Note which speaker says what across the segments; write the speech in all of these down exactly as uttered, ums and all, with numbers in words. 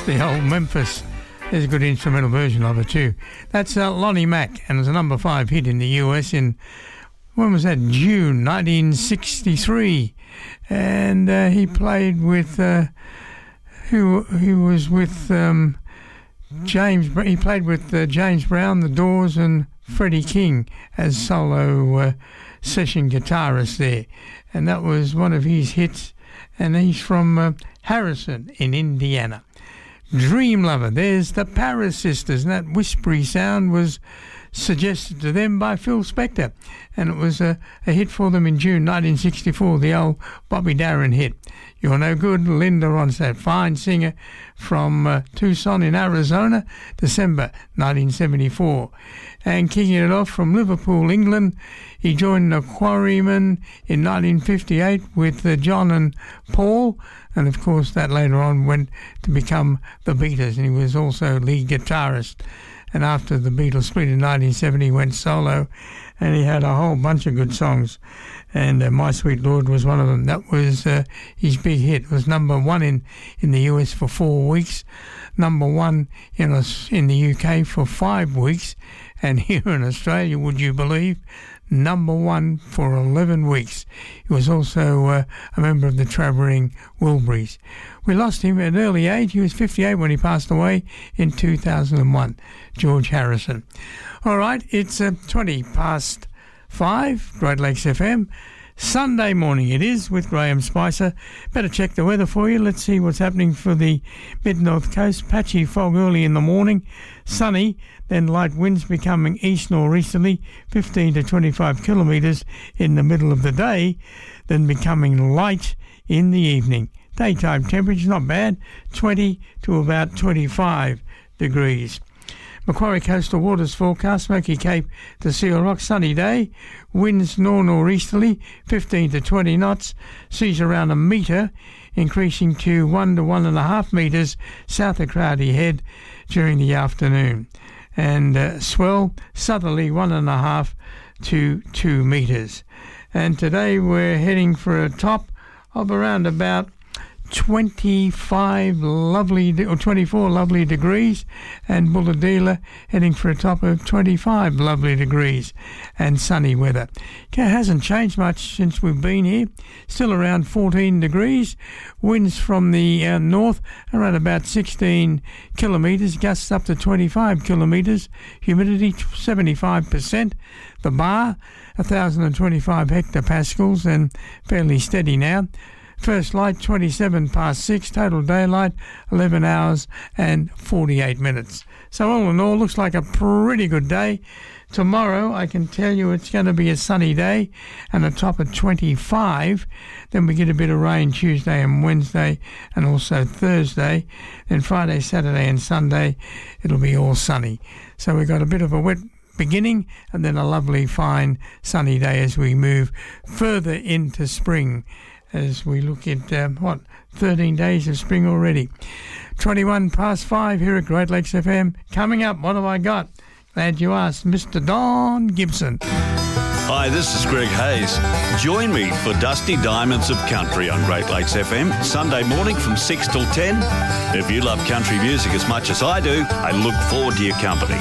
Speaker 1: the old Memphis. There's a good instrumental version of it too. That's uh, Lonnie Mack, and it was a number five hit in the U S in, when was that, June nineteen sixty-three. And uh, he played with, uh, who, he was with um, James, he played with uh, James Brown, The Doors, and Freddie King as solo uh, session guitarist there. And that was one of his hits, and he's from uh, Harrison in Indiana. Dream Lover, there's the Paris Sisters, and that whispery sound was suggested to them by Phil Spector, and it was a, a hit for them in June nineteen sixty-four, the old Bobby Darin hit. You're No Good, Linda Ronstadt, fine singer from uh, Tucson in Arizona, December nineteen seventy-four. And kicking it off from Liverpool, England, he joined the Quarrymen in nineteen fifty-eight with uh, John and Paul, and of course that later on went to become the Beatles, and he was also lead guitarist. And after the Beatles split in nineteen seventy, he went solo, and he had a whole bunch of good songs. And uh, My Sweet Lord was one of them. That was uh, his big hit. It was number one in, in the U S for four weeks, number one in, us, in the U K for five weeks, and here in Australia, would you believe, number one for eleven weeks. He was also uh, a member of the Travelling Wilburys. We lost him at an early age. He was fifty-eight when he passed away in two thousand one, George Harrison. All right, it's uh, twenty past five, Great Lakes F M. Sunday morning it is with Graham Spicer. Better check the weather for you. Let's see what's happening for the mid-north coast. Patchy fog early in the morning, sunny, then light winds becoming east northeasterly, fifteen to twenty-five kilometres in the middle of the day, then becoming light in the evening. Daytime temperature not bad, twenty to about twenty-five degrees. Macquarie Coastal Waters forecast, Smoky Cape to Seal Rock, sunny day, winds nor-northeasterly, fifteen to twenty knots, seas around a metre, increasing to one to one and a half metres south of Crowdy Head during the afternoon. And uh, swell, southerly one and a half to two metres. And today we're heading for a top of around about twenty-five lovely or twenty-four lovely degrees, and Bulahdelah heading for a top of twenty-five lovely degrees and sunny weather. It hasn't changed much since we've been here. Still around fourteen degrees. Winds from the uh, north around about sixteen kilometres, gusts up to twenty-five kilometres. Humidity seventy-five percent. The bar one thousand twenty-five hectopascals and fairly steady now. First light twenty-seven past six, total daylight eleven hours and forty-eight minutes. So all in all, looks like a pretty good day. Tomorrow, I can tell you it's going to be a sunny day and a top of twenty-five. Then we get a bit of rain Tuesday and Wednesday and also Thursday. Then Friday, Saturday and Sunday, it'll be all sunny. So we've got a bit of a wet beginning and then a lovely, fine, sunny day as we move further into spring. As we look at, um, what, thirteen days of spring already. twenty-one past five here at Great Lakes F M. Coming up, what have I got? Glad you asked, Mister Don Gibson.
Speaker 2: Hi, this is Greg Hayes. Join me for Dusty Diamonds of Country on Great Lakes F M, Sunday morning from six till ten. If you love country music as much as I do, I look forward to your company.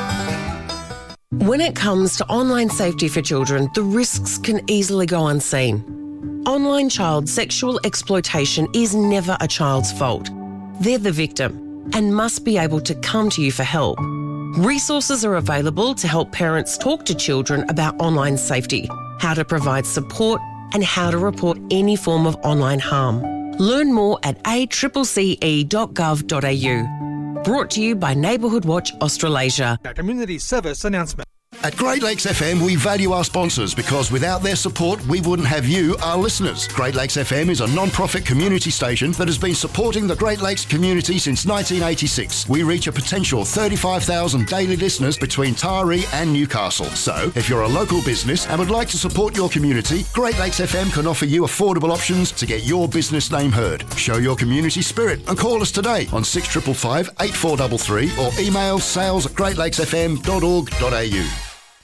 Speaker 3: When it comes to online safety for children, the risks can easily go unseen. Online child sexual exploitation is never a child's fault. They're the victim and must be able to come to you for help. Resources are available to help parents talk to children about online safety, how to provide support, and how to report any form of online harm. Learn more at a c c e dot gov dot a u. Brought to you by Neighbourhood Watch Australasia.
Speaker 4: A community service announcement.
Speaker 5: At Great Lakes F M, we value our sponsors because without their support, we wouldn't have you, our listeners. Great Lakes F M is a non-profit community station that has been supporting the Great Lakes community since nineteen eighty-six. We reach a potential thirty-five thousand daily listeners between Taree and Newcastle. So, if you're a local business and would like to support your community, Great Lakes F M can offer you affordable options to get your business name heard. Show your community spirit and call us today on six five five, eight four three three or email sales at great lakes f m dot org dot a u.